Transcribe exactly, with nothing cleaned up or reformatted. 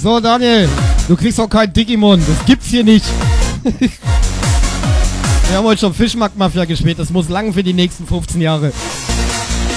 So, Daniel, du kriegst auch kein Digimon. Das gibt's hier nicht. Wir haben heute schon Fischmarkt-Mafia gespielt. Das muss lang für die nächsten fünfzehn Jahre.